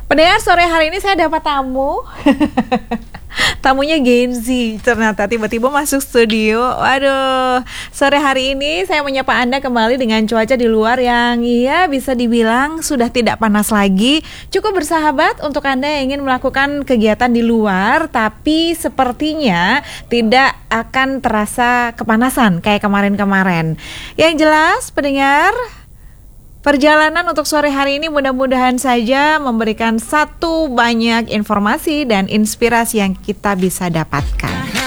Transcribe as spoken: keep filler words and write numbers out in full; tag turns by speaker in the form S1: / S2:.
S1: Pendengar, sore hari ini saya dapat tamu. Tamunya Gen Z, ternyata tiba-tiba masuk studio. Waduh, sore hari ini saya menyapa Anda kembali dengan cuaca di luar yang ya bisa dibilang sudah tidak panas lagi. Cukup bersahabat untuk Anda yang ingin melakukan kegiatan di luar, tapi sepertinya tidak akan terasa kepanasan kayak kemarin-kemarin. Yang jelas, pendengar, perjalanan untuk sore hari ini mudah-mudahan saja memberikan satu banyak informasi dan inspirasi yang kita bisa dapatkan.